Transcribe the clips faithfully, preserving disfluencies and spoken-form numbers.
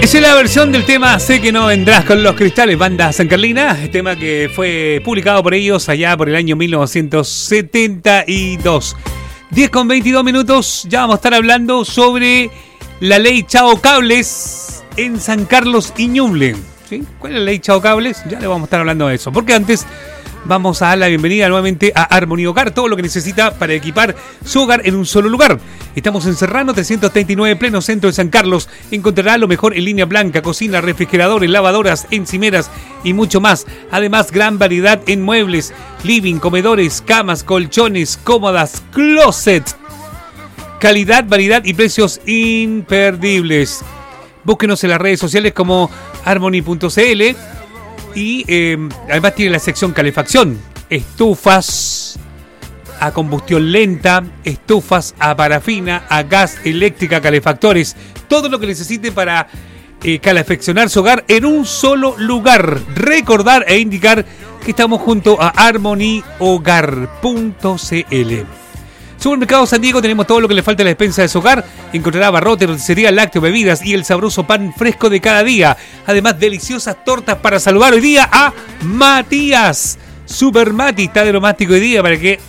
Esa es la versión del tema Sé que no vendrás con los Cristales, banda San Carlina, tema que fue publicado por ellos allá por el año mil novecientos setenta y dos. diez con veintidós minutos, ya vamos a estar hablando sobre la ley Chao Cables en San Carlos y Ñuble. ¿Sí? ¿Cuál es la ley Chao Cables? Ya le vamos a estar hablando de eso, porque antes vamos a dar la bienvenida nuevamente a Harmony Hogar, todo lo que necesita para equipar su hogar en un solo lugar. Estamos en Serrano trescientos treinta y nueve, pleno centro de San Carlos. Encontrará lo mejor en línea blanca, cocina, refrigeradores, lavadoras, encimeras y mucho más. Además, gran variedad en muebles, living, comedores, camas, colchones, cómodas, closet. Calidad, variedad y precios imperdibles. Búsquenos en las redes sociales como harmony punto c l. Y eh, además tiene la sección calefacción, estufas a combustión lenta, estufas a parafina, a gas, eléctrica, calefactores, todo lo que necesite para eh, calefaccionar su hogar en un solo lugar. Recordar e indicar que estamos junto a harmony hogar punto c l. Supermercado San Diego, tenemos todo lo que le falta a la despensa de su hogar. Encontrará abarrotes, roticería, lácteos, bebidas y el sabroso pan fresco de cada día. Además, deliciosas tortas para saludar hoy día a Matías. Super Mati está de lo mástico hoy día para que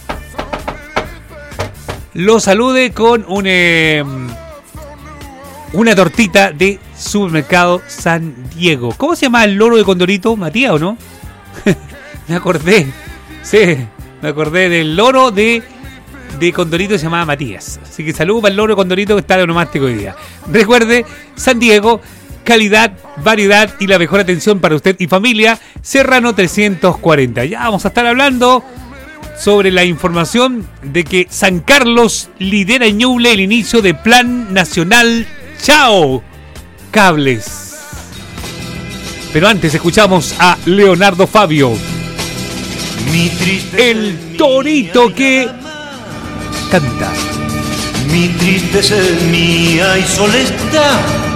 lo salude con un, eh, una tortita de Supermercado San Diego. ¿Cómo se llama el loro de Condorito? ¿Matías o no? Me acordé. Sí, me acordé del loro de... de Condorito, se llamaba Matías. Así que saludos para el loro de Condorito que está de onomástico hoy día. Recuerde, San Diego, calidad, variedad y la mejor atención para usted y familia. Serrano trescientos cuarenta. Ya vamos a estar hablando sobre la información de que San Carlos lidera en Ñuble el inicio de Plan Nacional Chao Cables. Pero antes escuchamos a Leonardo Fabio, Mi triste el torito que canta. Mi tristeza es mía y sola está